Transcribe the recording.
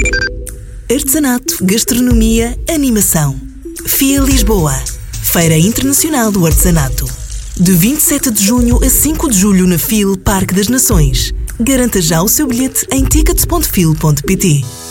Artesanato, gastronomia, animação. FIA Lisboa. Feira Internacional do Artesanato. De 27 de junho a 5 de julho na FIL Parque das Nações. Garanta já o seu bilhete em tickets.fil.pt.